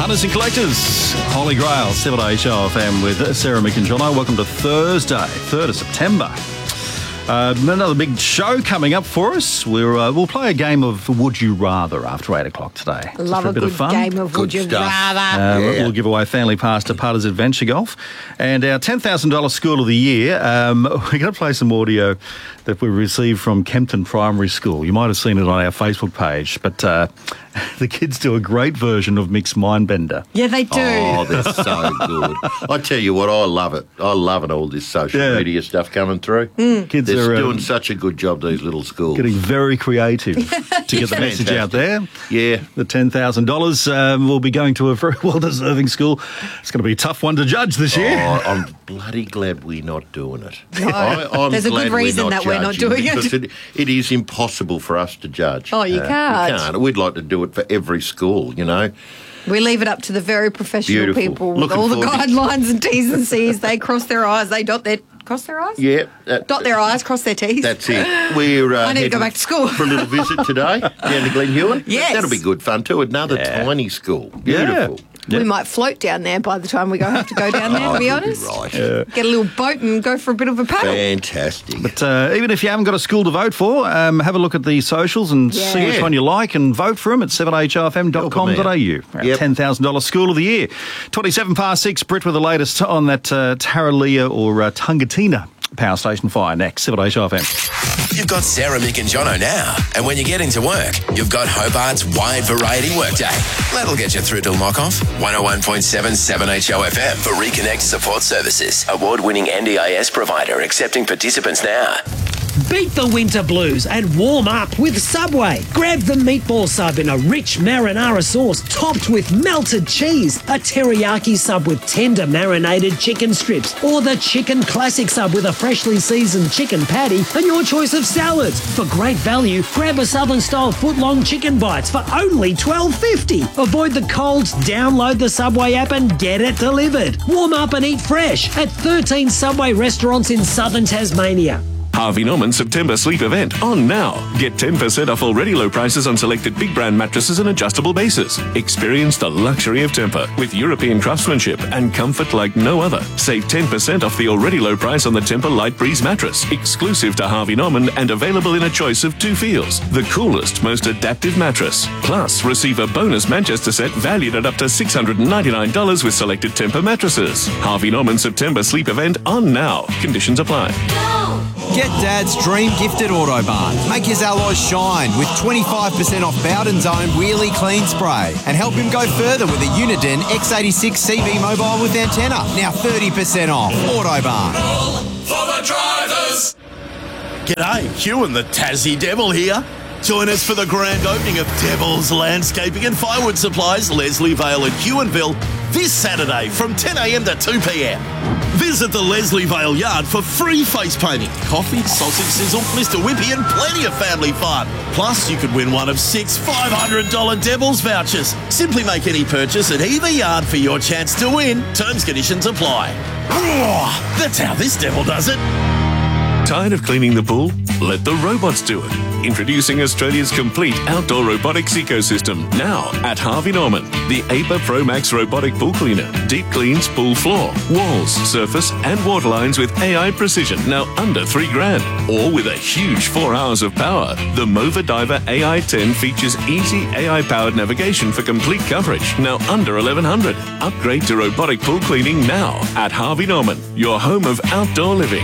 Hunters and Collectors, Holy Grail, 7HOFM with Sarah, Mick and Jono. Welcome to Thursday, 3rd of September. Another big show coming up for us. We'll play a game of Would You Rather after 8 o'clock today. Love a good game of Would You Rather. We'll give away a family pass to Putters Adventure Golf. And our $10,000 School of the Year, we're going to play some audio that we received from Kempton Primary School. You might have seen it on our Facebook page, but the kids do a great version of Mick's Mindbender. Yeah, they do. Oh, they're so good. I tell you what, I love it. I love it, all this social media stuff coming through. Kids They're are doing such a good job, these little schools. getting very creative to get the message out there. Yeah. The $10,000 will be going to a very well-deserving school. It's going to be a tough one to judge this year. Oh, I'm bloody glad we're not doing it. No, I'm there's a good glad reason that we're not doing it. because it is impossible for us to judge. Oh, you can't. We can't. We'd like to do it for every school, you know. We leave it up to the very professional Beautiful. people with Looking all the forward to- guidelines and T's and C's. They cross their I's, they cross their I's? Yeah. Dot their I's, cross their T's. That's it. We're I need to go heading back to school. for a little visit today down to Glen Huon. Yes. That'll be good fun too. Another tiny school. Beautiful. We might float down there by the time we have to go down there, to be honest. Right. Get a little boat and go for a bit of a paddle. Fantastic. But even if you haven't got a school to vote for, have a look at the socials and see which one you like and vote for them at 7hofm.com.au. Yep. $10,000 School of the Year. 27 past 6, Britt with the latest on that Taralia or Tungatina power station fire next. 7hofm. You've got Sarah, Mick and Jono now. And when you get into work, you've got Hobart's wide variety workday. That'll get you through till knock-off. 101.7 7HOFM for Reconnect Support Services. Award-winning NDIS provider accepting participants now. Beat the winter blues and warm up with Subway. Grab the meatball sub in a rich marinara sauce topped with melted cheese, a teriyaki sub with tender marinated chicken strips, or the chicken classic sub with a freshly seasoned chicken patty and your choice of salads. For great value, grab a Southern-style foot-long chicken bites for only $12.50. Avoid the colds, download the Subway app and get it delivered. Warm up and eat fresh at 13 Subway restaurants in southern Tasmania. Harvey Norman September sleep event on now. Get 10% off already low prices on selected big brand mattresses and adjustable bases. Experience the luxury of Tempur with European craftsmanship and comfort like no other. Save 10% off the already low price on the Tempur Light Breeze mattress, exclusive to Harvey Norman and available in a choice of 2 feels. The coolest, most adaptive mattress. Plus, receive a bonus Manchester set valued at up to $699 with selected Tempur mattresses. Harvey Norman September sleep event on now. Conditions apply. Get Dad's dream gifted Autobarn. Make his alloys shine with 25% off Bowden's own Wheelie Clean Spray. And help him go further with a Uniden X86 CB mobile with antenna. Now 30% off. Autobarn. For the drivers. G'day, Huon the Tassie Devil here. Join us for the grand opening of Devil's Landscaping and Firewood Supplies, Leslie Vale and Huonville, this Saturday from 10 a.m. to 2 p.m. Visit the Leslie Vale Yard for free face painting, coffee, sausage sizzle, Mr. Whippy and plenty of family fun. Plus, you could win one of 6 $500 Devil's vouchers. Simply make any purchase at either yard for your chance to win. Terms, conditions apply. Roar! That's how this devil does it. Tired of cleaning the pool? Let the robots do it. Introducing Australia's complete outdoor robotics ecosystem now at Harvey Norman. The APA Pro Max robotic pool cleaner. Deep cleans pool floor, walls, surface and water lines with AI precision now under $3,000. Or with a huge 4 hours of power. The Mova Diver AI 10 features easy AI-powered navigation for complete coverage now under $1,100. Upgrade to robotic pool cleaning now at Harvey Norman, your home of outdoor living.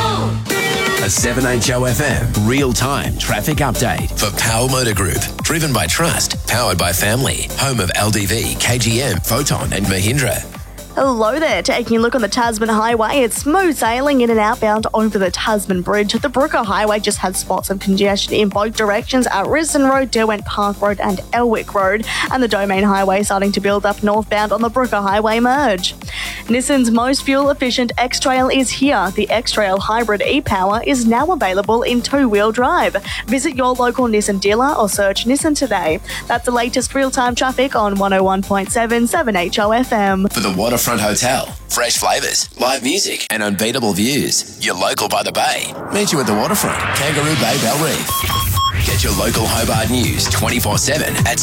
A 7HOFM real-time traffic update for Power Motor Group. Driven by trust, powered by family. Home of LDV, KGM, Photon and Mahindra. Hello there, taking a look on the Tasman Highway. It's smooth sailing in and outbound over the Tasman Bridge. The Brooker Highway just has spots of congestion in both directions at Risdon Road, Derwent Park Road and Elwick Road. And the Domain Highway starting to build up northbound on the Brooker Highway merge. Nissan's most fuel-efficient X-Trail is here. The X-Trail Hybrid e-Power is now available in 2-wheel drive. Visit your local Nissan dealer or search Nissan today. That's the latest real-time traffic on 101.7 7HOFM. For the Waterfront Hotel, fresh flavours, live music and unbeatable views. You're local by the bay. Meet you at the Waterfront, Kangaroo Bay, Bell Reef. Get your local Hobart news 24/7 at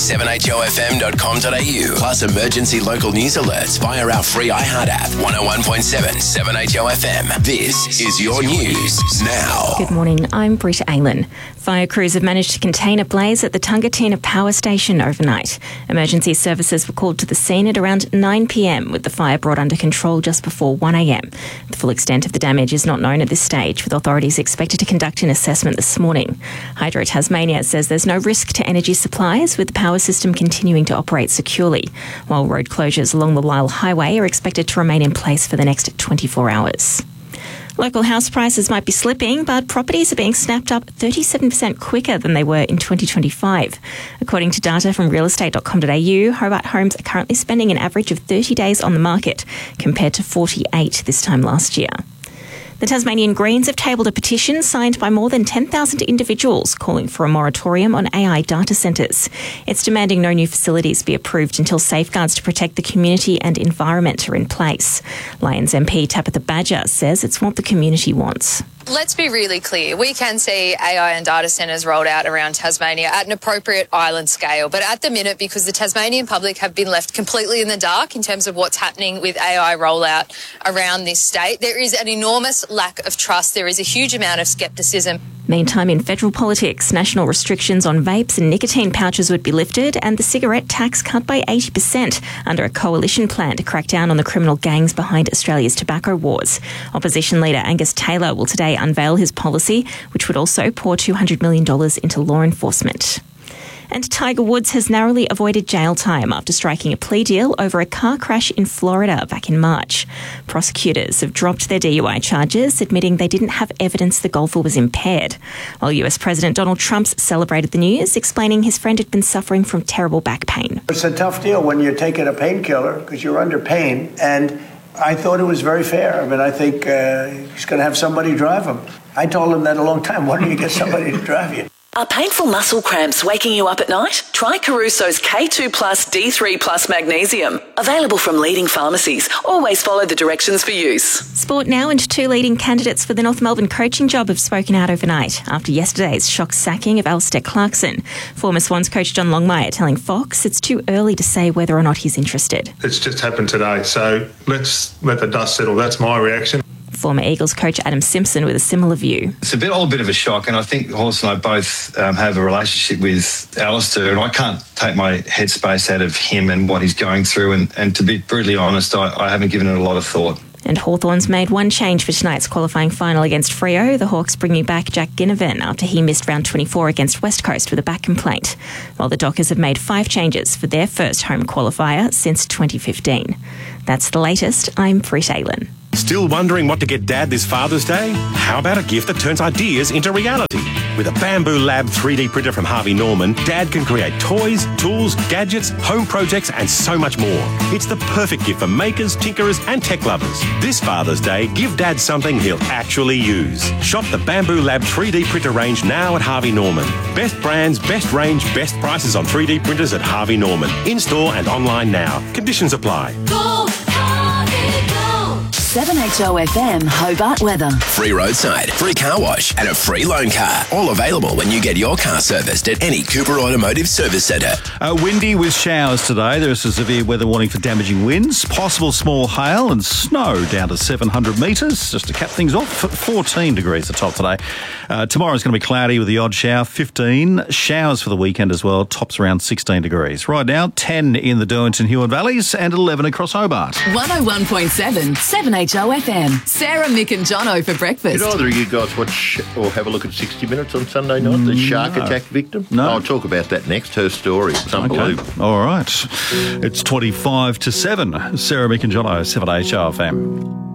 7HOFM.com.au. Plus emergency local news alerts via our free iHeart app. 101.7 7HOFM. This is your news now. Good morning, I'm Britta Aylan. Fire crews have managed to contain a blaze at the Tungatina Power Station overnight. Emergency services were called to the scene at around 9 p.m, with the fire brought under control just before 1 a.m. The full extent of the damage is not known at this stage, with authorities expected to conduct an assessment this morning. Hydro Tasmania says there's no risk to energy supplies, with the power system continuing to operate securely, while road closures along the Lyle Highway are expected to remain in place for the next 24 hours. Local house prices might be slipping, but properties are being snapped up 37% quicker than they were in 2025. According to data from realestate.com.au, Hobart homes are currently spending an average of 30 days on the market, compared to 48 this time last year. The Tasmanian Greens have tabled a petition signed by more than 10,000 individuals calling for a moratorium on AI data centres. It's demanding no new facilities be approved until safeguards to protect the community and environment are in place. Lions MP Tabitha Badger says it's what the community wants. Let's be really clear. We can see AI and data centres rolled out around Tasmania at an appropriate island scale. But at the minute, because the Tasmanian public have been left completely in the dark in terms of what's happening with AI rollout around this state, there is an enormous lack of trust. There is a huge amount of scepticism. Meantime, in federal politics, national restrictions on vapes and nicotine pouches would be lifted and the cigarette tax cut by 80% under a coalition plan to crack down on the criminal gangs behind Australia's tobacco wars. Opposition leader Angus Taylor will today unveil his policy, which would also pour $200 million into law enforcement. And Tiger Woods has narrowly avoided jail time after striking a plea deal over a car crash in Florida back in March. Prosecutors have dropped their DUI charges, admitting they didn't have evidence the golfer was impaired. While US President Donald Trump celebrated the news, explaining his friend had been suffering from terrible back pain. It's a tough deal when you're taking a painkiller because you're under pain, and I thought it was very fair. I mean, I think he's going to have somebody drive him. I told him that a long time. Why don't you get somebody to drive you? Are painful muscle cramps waking you up at night? Try Caruso's K2 Plus D3 Plus Magnesium. Available from leading pharmacies. Always follow the directions for use. Sport now, and two leading candidates for the North Melbourne coaching job have spoken out overnight after yesterday's shock sacking of Alistair Clarkson. Former Swans coach John Longmire telling Fox it's too early to say whether or not he's interested. It's just happened today, so let's let the dust settle. That's my reaction. Former Eagles coach Adam Simpson with a similar view. It's a old bit of a shock, and I think Horse and I both have a relationship with Alistair, and I can't take my headspace out of him and what he's going through, and to be brutally honest, I haven't given it a lot of thought. And Hawthorn's made one change for tonight's qualifying final against Freo, the Hawks bringing back Jack Ginnivan after he missed round 24 against West Coast with a back complaint, while the Dockers have made 5 changes for their first home qualifier since 2015. That's the latest. I'm Britta Aylan. Still wondering what to get Dad this Father's Day? How about a gift that turns ideas into reality? With a Bamboo Lab 3D printer from Harvey Norman, Dad can create toys, tools, gadgets, home projects, and so much more. It's the perfect gift for makers, tinkerers, and tech lovers. This Father's Day, give Dad something he'll actually use. Shop the Bamboo Lab 3D printer range now at Harvey Norman. Best brands, best range, best prices on 3D printers at Harvey Norman. In-store and online now. Conditions apply. Go, Harvey, go! 7HOFM Hobart weather. Free roadside, free car wash, and a free loan car. All available when you get your car serviced at any Cooper Automotive Service Centre. Windy with showers today. There is a severe weather warning for damaging winds, possible small hail and snow down to 700 metres. Just to cap things off, 14 degrees the top today. Tomorrow's going to be cloudy with the odd shower, 15. Showers for the weekend as well, tops around 16 degrees. Right now, 10 in the Derwent and Huon Valleys and 11 across Hobart. 101.7 7HOFM. Sarah, Mick and Jono for breakfast. Did either of you guys watch or have a look at 60 Minutes on Sunday night? The shark attack victim? No. I'll talk about that next. Her story. It's unbelievable. Okay. All right. It's 25 to 7. Sarah, Mick and Jono, 7HOFM.